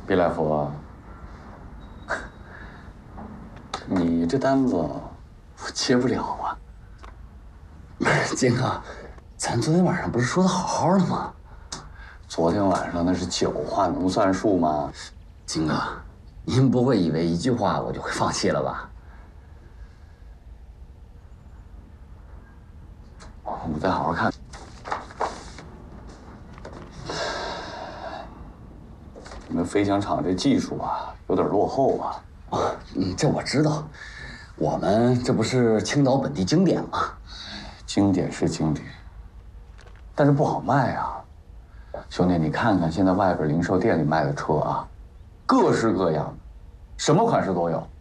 毕来福，你这单子我接不了啊。 金哥，咱昨天晚上不是说的好好的吗？ 昨天晚上那是酒话，能算数吗？ 金哥，您不会以为一句话我就会放弃了吧？ 我再好好看。你们飞翔场这技术啊，有点落后啊。 这我知道，我们这不是青岛本地经典吗？ 经典是经典，但是不好卖啊。兄弟，你看看现在外边零售店里卖的车啊，各式各样的，什么款式都有。